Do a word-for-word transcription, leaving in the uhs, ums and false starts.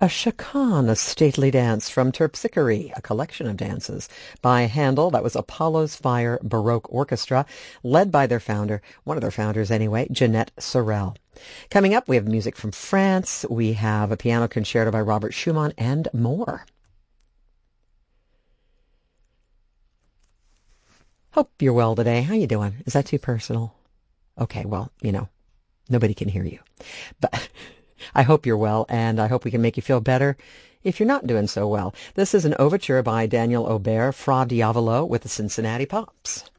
A chacan, a stately dance from Terpsichore, a collection of dances by Handel. That was Apollo's Fire Baroque Orchestra, led by their founder, one of their founders anyway, Jeanette Sorel. Coming up, we have music from France, we have a piano concerto by Robert Schumann, and more. Hope you're well today. How you doing? Is that too personal? Okay, well, you know, nobody can hear you. But I hope you're well, and I hope we can make you feel better if you're not doing so well. This is an overture by Daniel Aubert, Fra Diavolo, with the Cincinnati Pops.